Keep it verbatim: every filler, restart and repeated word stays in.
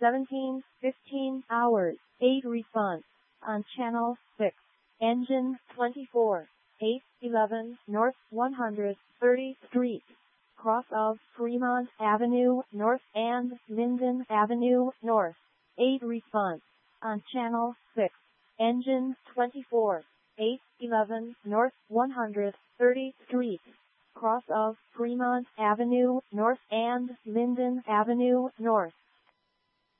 seventeen fifteen hours, eight response. On channel six, engine twenty-four, eight eleven North one hundred thirtieth Street, cross of Fremont Avenue North and Linden Avenue North, eight response. On channel six, engine twenty-four, eight eleven North one hundred thirtieth Street, cross of Fremont Avenue North and Linden Avenue North.